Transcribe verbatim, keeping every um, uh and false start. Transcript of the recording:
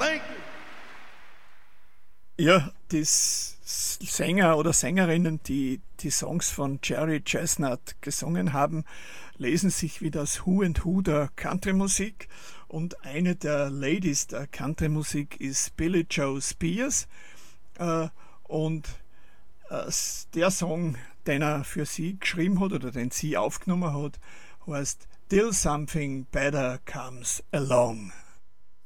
Thank you. Ja, die S- Sänger oder Sängerinnen, die die Songs von Jerry Chestnut gesungen haben, lesen sich wie das Who and Who der Country-Musik. Und eine der Ladies der Country-Musik ist Billie Joe Spears. Äh, und äh, der Song, den er für sie geschrieben hat oder den sie aufgenommen hat, heißt Till Something Better Comes Along.